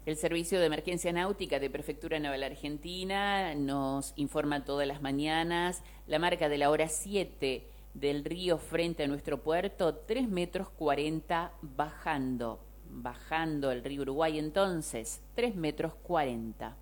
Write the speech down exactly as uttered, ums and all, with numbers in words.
El Servicio de Emergencia Náutica de Prefectura Naval Argentina nos informa todas las mañanas la marca de la hora siete del río frente a nuestro puerto, tres metros cuarenta bajando, bajando el río Uruguay entonces, tres metros cuarenta.